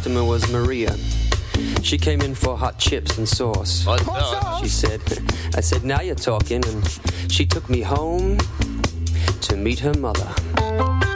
customer was Maria. She came in for hot chips and sauce. Hot sauce? She said. I said, now you're talking. And she took me home to meet her mother.